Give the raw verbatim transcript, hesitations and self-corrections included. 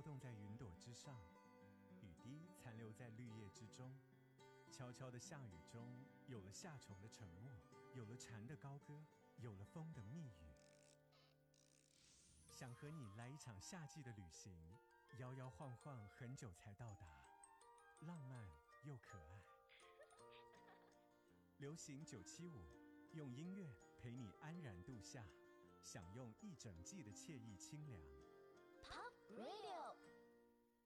动在云朵之上，雨滴残留在绿叶之中。悄悄的下雨中，有了夏虫的沉默，有了蝉的高歌，有了风的密语。想和你来一场夏季的旅行，摇摇晃晃很久才到达，浪漫又可爱。流行九七五，用音乐陪你安然度夏，享用一整季的惬意清凉。 Pop Radio。